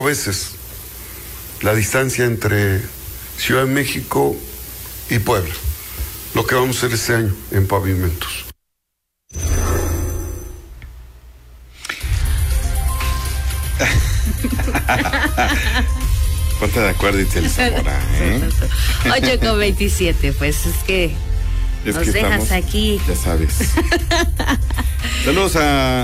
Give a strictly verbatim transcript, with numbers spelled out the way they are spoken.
veces la distancia entre Ciudad de México y Puebla, lo que vamos a hacer este año en pavimentos. Ponte de acuerdo, Itzel Zamora, ¿eh? ocho con veintisiete, pues es que es nos que dejas estamos, aquí. Ya sabes. Saludos a